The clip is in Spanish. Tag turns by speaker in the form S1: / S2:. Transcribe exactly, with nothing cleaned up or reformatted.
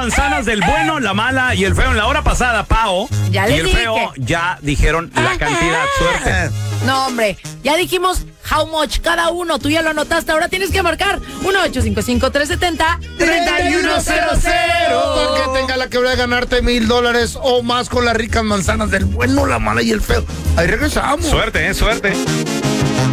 S1: manzanas del bueno, la mala y el feo. En la hora pasada, Pao
S2: Ya
S1: y
S2: les
S1: el
S2: dije.
S1: feo ya dijeron la cantidad. Suerte.
S2: No, hombre, ya dijimos how much cada uno. Tú ya lo anotaste. Ahora tienes que marcar uno ocho cinco cinco, tres siete cero, tres uno cero cero.
S3: Para que tenga la que de ganarte mil dólares o más con las ricas manzanas del bueno, la mala y el feo. Ahí regresamos.
S1: Suerte, eh, suerte.